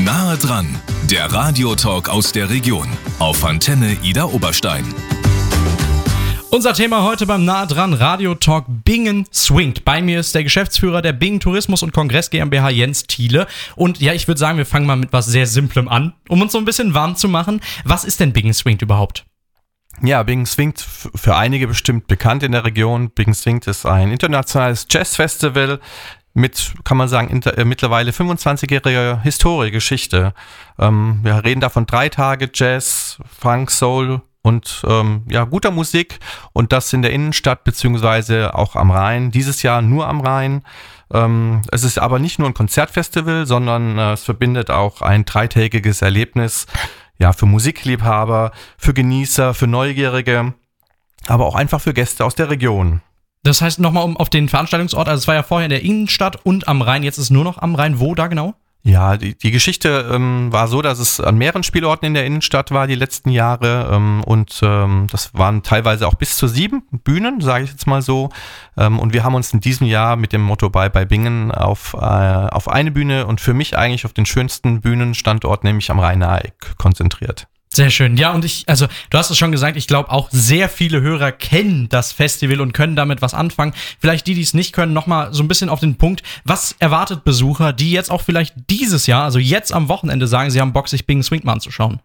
Nahe dran, der Radiotalk aus der Region auf Antenne Ida Oberstein. Unser Thema heute beim Nahe dran Radiotalk Bingen swingt. Bei mir ist der Geschäftsführer der Bingen Tourismus und Kongress GmbH, Jens Thiele. Und ja, ich würde sagen, wir fangen mal mit was sehr Simplem an, um uns so ein bisschen warm zu machen. Was ist denn Bingen swingt überhaupt? Ja, Bingen swingt für einige bestimmt bekannt in der Region. Bingen swingt ist ein internationales Jazzfestival mit, kann man sagen, mittlerweile 25-jähriger Historie-Geschichte. Wir reden da von 3 Tage Jazz, Funk, Soul und guter Musik, und das in der Innenstadt beziehungsweise auch am Rhein. Dieses Jahr nur am Rhein. Es ist aber nicht nur ein Konzertfestival, sondern es verbindet auch ein 3-tägiges Erlebnis, ja, für Musikliebhaber, für Genießer, für Neugierige, aber auch einfach für Gäste aus der Region. Das heißt, nochmal auf den Veranstaltungsort, also es war ja vorher in der Innenstadt und am Rhein, jetzt ist es nur noch am Rhein. Wo da genau? Ja, die Geschichte war so, dass es an mehreren Spielorten in der Innenstadt war die letzten Jahre, das waren teilweise auch bis zu 7 Bühnen, sage ich jetzt mal so, und wir haben uns in diesem Jahr mit dem Motto bei Bingen auf eine Bühne und für mich eigentlich auf den schönsten Bühnenstandort, nämlich am Rhein-Nahe-Eck, konzentriert. Sehr schön. Ja, und du hast es schon gesagt, ich glaube auch sehr viele Hörer kennen das Festival und können damit was anfangen. Vielleicht die es nicht können, nochmal so ein bisschen auf den Punkt. Was erwartet Besucher, die jetzt auch vielleicht dieses Jahr, also jetzt am Wochenende sagen, sie haben Bock, sich Bingen swingt mal anzuschauen?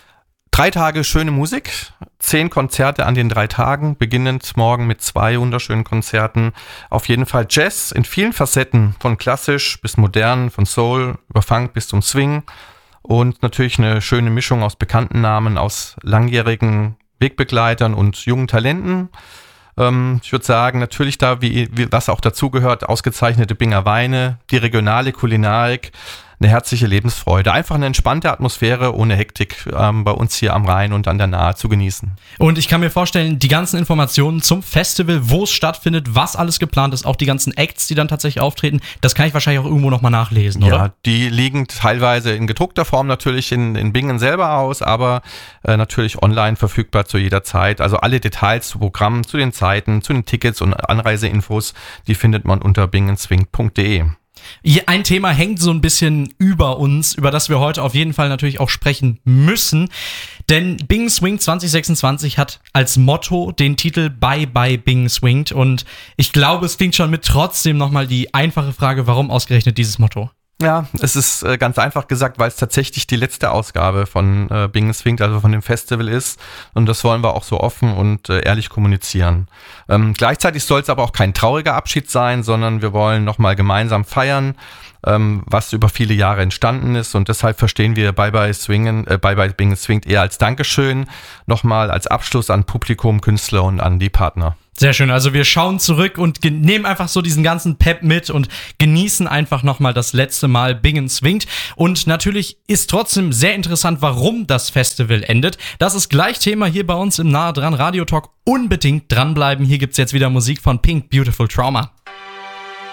3 Tage schöne Musik, 10 Konzerte an den 3 Tagen, beginnend morgen mit 2 wunderschönen Konzerten. Auf jeden Fall Jazz in vielen Facetten, von klassisch bis modern, von Soul über Funk bis zum Swing. Und natürlich eine schöne Mischung aus bekannten Namen, aus langjährigen Wegbegleitern und jungen Talenten. Ich würde sagen, natürlich da, wie was auch dazugehört, ausgezeichnete Binger Weine, die regionale Kulinarik, eine herzliche Lebensfreude. Einfach eine entspannte Atmosphäre ohne Hektik bei uns hier am Rhein und an der Nahe zu genießen. Und ich kann mir vorstellen, die ganzen Informationen zum Festival, wo es stattfindet, was alles geplant ist, auch die ganzen Acts, die dann tatsächlich auftreten, das kann ich wahrscheinlich auch irgendwo nochmal nachlesen, oder? Ja, die liegen teilweise in gedruckter Form natürlich in Bingen selber aus, aber natürlich online verfügbar zu jeder Zeit. Also alle Details zu Programmen, zu den Zeiten, zu den Tickets und Anreiseinfos, die findet man unter bingenswingt.de. Ein Thema hängt so ein bisschen über uns, über das wir heute auf jeden Fall natürlich auch sprechen müssen. Denn Bingen swingt 2026 hat als Motto den Titel Bye Bye Bingen swingt. Und ich glaube, es klingt schon mit trotzdem nochmal die einfache Frage, warum ausgerechnet dieses Motto? Ja, es ist ganz einfach gesagt, weil es tatsächlich die letzte Ausgabe von Bingen swingt, also von dem Festival ist. Und das wollen wir auch so offen und ehrlich kommunizieren. Gleichzeitig soll es aber auch kein trauriger Abschied sein, sondern wir wollen nochmal gemeinsam feiern, was über viele Jahre entstanden ist. Und deshalb verstehen wir Bye Bye Bingen swingt eher als Dankeschön, nochmal als Abschluss an Publikum, Künstler und an die Partner. Sehr schön, also wir schauen zurück und nehmen einfach so diesen ganzen Pep mit und genießen einfach nochmal das letzte Mal Bingen swingt. Und natürlich ist trotzdem sehr interessant, warum das Festival endet. Das ist gleich Thema hier bei uns im Nahe dran Radiotalk. Unbedingt dranbleiben, hier gibt's jetzt wieder Musik von Pink, Beautiful Trauma.